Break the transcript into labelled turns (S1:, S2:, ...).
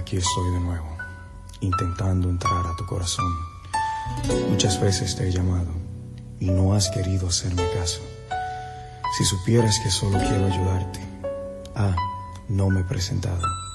S1: Aquí estoy de nuevo, intentando entrar a tu corazón. Muchas veces te he llamado y no has querido hacerme caso. Si supieras que solo quiero ayudarte. No me he presentado.